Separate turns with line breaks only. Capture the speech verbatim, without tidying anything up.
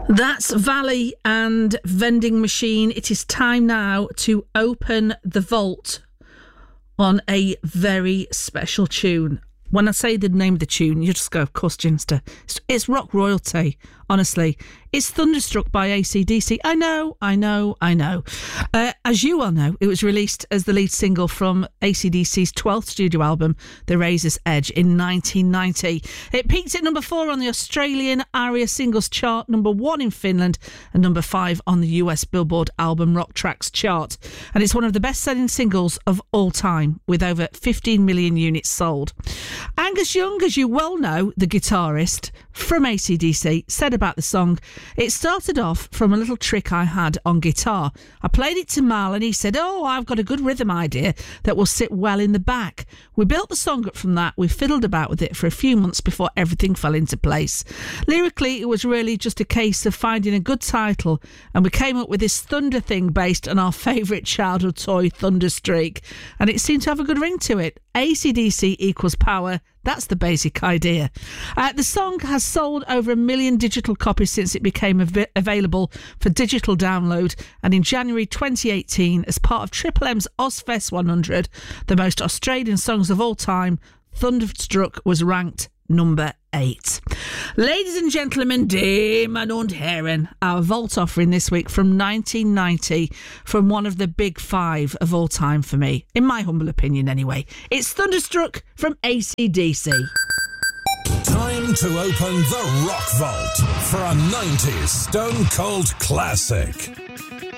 That's Valley and Vending Machine. It is time now to open the vault on a very special tune. When I say the name of the tune, you just go, of course, Ginster. It's, it's rock royalty, honestly. It's Thunderstruck by A C D C. I know, I know, I know. Uh, as you all know, it was released as the lead single from A C D C's twelfth studio album, The Razor's Edge, in nineteen ninety. It peaked at number four on the Australian ARIA Singles Chart, number one in Finland, and number five on the U S Billboard Album Rock Tracks chart. And it's one of the best-selling singles of all time, with over fifteen million units sold. Angus Young, as you well know, the guitarist from A C D C, said about the song, "It started off from a little trick I had on guitar. I played it to Mal and he said, oh, I've got a good rhythm idea that will sit well in the back. We built the song up from that. We fiddled about with it for a few months before everything fell into place. Lyrically, it was really just a case of finding a good title, and we came up with this thunder thing based on our favourite childhood toy, Thunderstreak, and it seemed to have a good ring to it. A C D C equals power. That's the basic idea." Uh, the song has sold over a million digital copies since it became av- available for digital download, and in January twenty eighteen, as part of Triple M's Ozfest one hundred, the most Australian songs of all time, Thunderstruck was ranked number eight. Ladies and gentlemen, Damen und Herren, our vault offering this week from nineteen ninety, from one of the big five of all time for me, in my humble opinion anyway. It's Thunderstruck from A C D C.
Time to open the Rock Vault for a nineties Stone Cold classic.